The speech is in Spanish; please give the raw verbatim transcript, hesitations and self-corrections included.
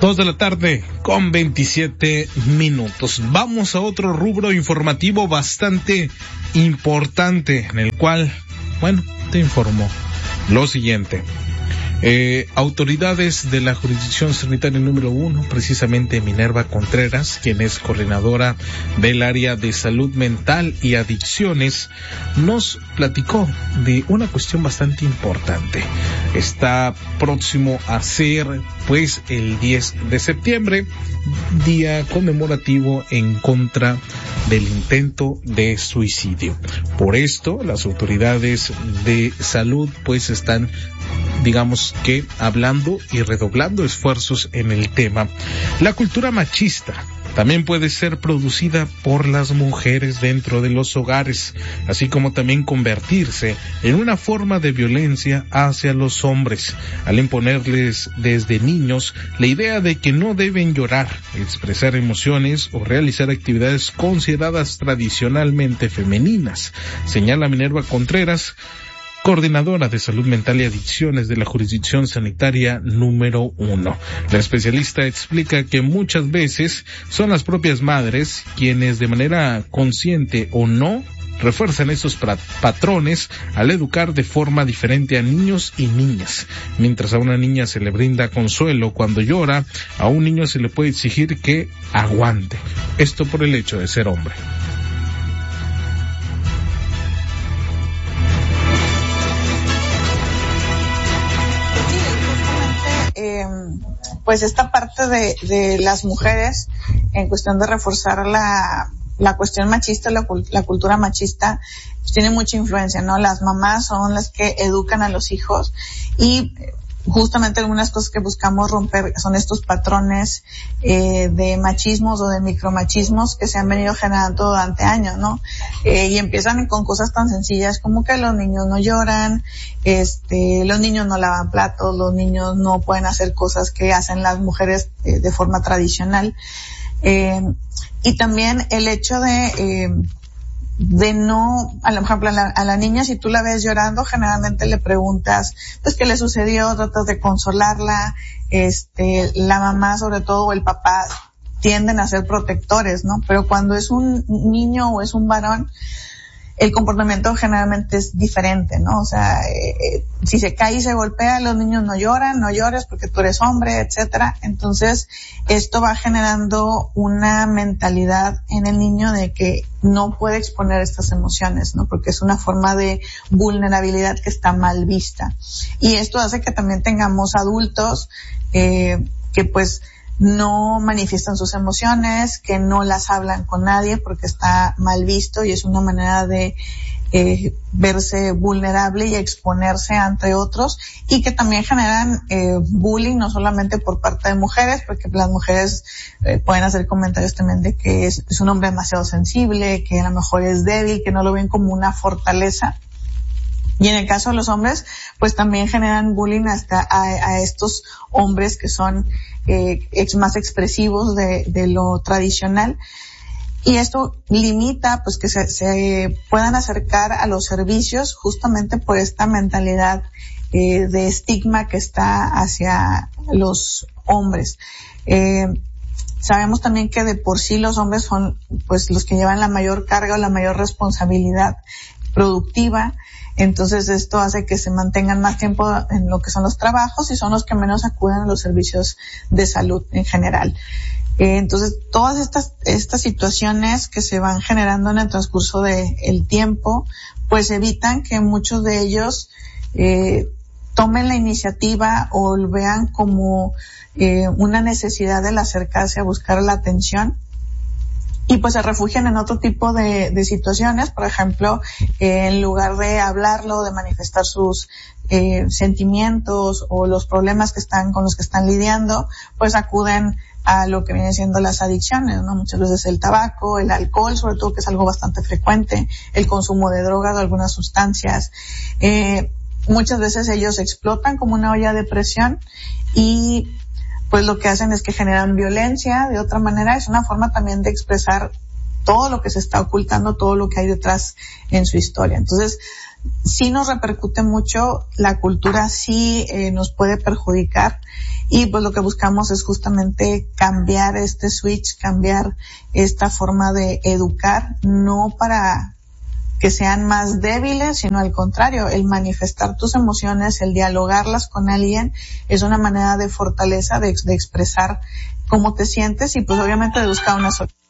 Dos de la tarde con veintisiete minutos. Vamos a otro rubro informativo bastante importante, en el cual, bueno, te informo lo siguiente. Eh, autoridades de la jurisdicción sanitaria número uno, precisamente Minerva Contreras, quien es coordinadora del área de salud mental y adicciones, nos platicó de una cuestión bastante importante. Está próximo a ser, pues, el diez de septiembre, día conmemorativo en contra del intento de suicidio. Por esto, las autoridades de salud, pues, están, digamos que, hablando y redoblando esfuerzos en el tema. La cultura machista también puede ser producida por las mujeres dentro de los hogares, así como también convertirse en una forma de violencia hacia los hombres, al imponerles desde niños la idea de que no deben llorar, expresar emociones o realizar actividades consideradas tradicionalmente femeninas, señala Minerva Contreras, coordinadora de salud mental y adicciones de la jurisdicción sanitaria número uno. La especialista explica que muchas veces son las propias madres quienes de manera consciente o no refuerzan esos patrones al educar de forma diferente a niños y niñas. Mientras a una niña se le brinda consuelo cuando llora, a un niño se le puede exigir que aguante. Esto por el hecho de ser hombre. Eh, pues esta parte de, de las mujeres en cuestión de reforzar la, la cuestión machista, la, la cultura machista, pues tiene mucha influencia, ¿no? Las mamás son las que educan a los hijos y justamente algunas cosas que buscamos romper son estos patrones eh, de machismos o de micromachismos que se han venido generando durante años, ¿no? Eh, y empiezan con cosas tan sencillas como que los niños no lloran, este, los niños no lavan platos, los niños no pueden hacer cosas que hacen las mujeres eh, de forma tradicional. Eh, y también el hecho de eh, de no, a lo mejor a la, a la niña, si tú la ves llorando, generalmente le preguntas, pues, ¿qué le sucedió? Tratas de consolarla, este, la mamá, sobre todo, o el papá, tienden a ser protectores, ¿no? Pero cuando es un niño o es un varón, el comportamiento generalmente es diferente, ¿no? O sea, eh, si se cae y se golpea, los niños no lloran, no llores porque tú eres hombre, etcétera. Entonces, esto va generando una mentalidad en el niño de que no puede exponer estas emociones, ¿no? Porque es una forma de vulnerabilidad que está mal vista. Y esto hace que también tengamos adultos, eh, que pues, no manifiestan sus emociones, que no las hablan con nadie porque está mal visto y es una manera de eh, verse vulnerable y exponerse ante otros, y que también generan eh, bullying no solamente por parte de mujeres, porque las mujeres eh, pueden hacer comentarios también de que es, es un hombre demasiado sensible, que a lo mejor es débil, que no lo ven como una fortaleza. Y en el caso de los hombres, pues también generan bullying hasta a, a estos hombres que son eh, ex, más expresivos de, de lo tradicional. Y esto limita, pues, que se, se puedan acercar a los servicios justamente por esta mentalidad eh, de estigma que está hacia los hombres. Eh, sabemos también que de por sí los hombres son, pues, los que llevan la mayor carga o la mayor responsabilidad productiva. Entonces esto hace que se mantengan más tiempo en lo que son los trabajos y son los que menos acuden a los servicios de salud en general. Eh, entonces todas estas estas situaciones que se van generando en el transcurso del tiempo, pues evitan que muchos de ellos eh, tomen la iniciativa o lo vean como eh, una necesidad del acercarse a buscar la atención. Y pues se refugian en otro tipo de, de situaciones, por ejemplo, eh, en lugar de hablarlo, de manifestar sus eh, sentimientos o los problemas que están con los que están lidiando, pues acuden a lo que vienen siendo las adicciones, ¿no? Muchas veces el tabaco, el alcohol, sobre todo, que es algo bastante frecuente, el consumo de drogas o algunas sustancias. Eh, muchas veces ellos explotan como una olla de presión y pues lo que hacen es que generan violencia. De otra manera, es una forma también de expresar todo lo que se está ocultando, todo lo que hay detrás en su historia. Entonces, sí nos repercute mucho, la cultura sí eh, nos puede perjudicar, y pues lo que buscamos es justamente cambiar este switch, cambiar esta forma de educar, no para que sean más débiles, sino al contrario, el manifestar tus emociones, el dialogarlas con alguien, es una manera de fortaleza, de, de expresar cómo te sientes y pues obviamente de buscar una solución.